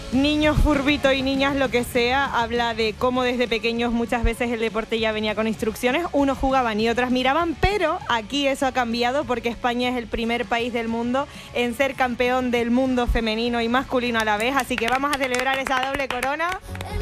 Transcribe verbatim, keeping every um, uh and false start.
Niños furbito y niñas lo que sea, habla de cómo desde pequeños muchas veces el deporte ya venía con instrucciones, unos jugaban y otras miraban, pero aquí eso ha cambiado porque España es el primer país del mundo en ser campeón del mundo femenino y masculino a la vez, así que vamos a celebrar esa doble corona.